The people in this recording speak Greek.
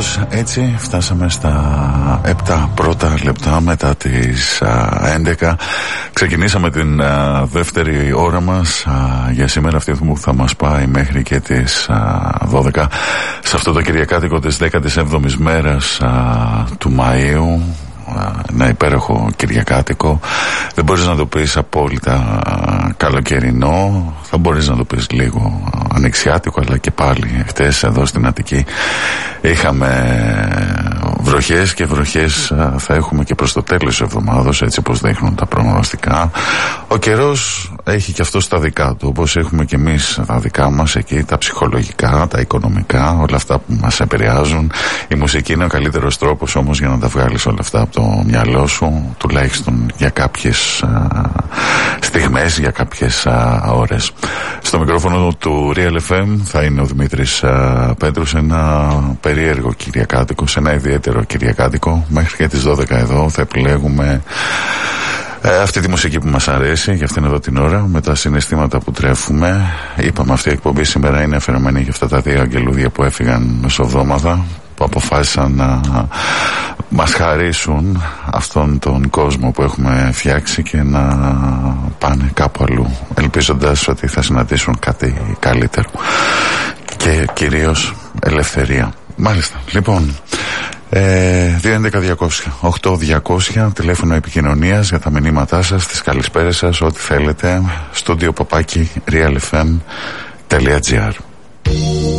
κάπως έτσι φτάσαμε στα 7 πρώτα λεπτά μετά τις 11. Ξεκινήσαμε την δεύτερη ώρα μας για σήμερα, αυτή που θα μας πάει μέχρι και τις 12, σε αυτό το Κυριακάτικο της 17ης μέρας του Μαΐου. Ένα υπέροχο Κυριακάτικο. Δεν μπορείς να το πεις απόλυτα καλοκαιρινό, θα μπορείς να το πεις λίγο ανοιξιάτικο, αλλά και πάλι χτες εδώ στην Αττική είχαμε βροχές, και βροχές θα έχουμε και προς το τέλος της εβδομάδας, έτσι όπως δείχνουν τα προγνωστικά. Ο καιρός έχει και αυτό τα δικά του, όπως έχουμε και εμείς τα δικά μας εκεί, τα ψυχολογικά, τα οικονομικά, όλα αυτά που μας επηρεάζουν. Η μουσική είναι ο καλύτερος τρόπος όμως για να τα βγάλεις όλα αυτά από το μυαλό σου, τουλάχιστον για κάποιες στιγμές, για κάποιες ώρες. Στο μικρόφωνο του Real FM θα είναι ο Δημήτρης Πέτρους. Ένα περίεργο Κυριακάτικο, σε ένα ιδιαίτερο Κυριακάτικο. Μέχρι και τις 12 εδώ θα επιλέγουμε αυτή τη μουσική που μας αρέσει για αυτήν εδώ την ώρα, με τα συναισθήματα που τρέφουμε. Είπαμε, αυτή η εκπομπή σήμερα είναι αφιερωμένη για αυτά τα δύο αγγελούδια που έφυγαν μεσοβδόμαδα, που αποφάσισαν να μας χαρίσουν αυτόν τον κόσμο που έχουμε φτιάξει και να πάνε κάπου αλλού, ελπίζοντας ότι θα συναντήσουν κάτι καλύτερο και κυρίως ελευθερία. Μάλιστα, λοιπόν, 211-200-8200 τηλέφωνο επικοινωνίας για τα μηνύματά σας, τις καλησπέρες σας, ό,τι θέλετε, studio@realfm.gr.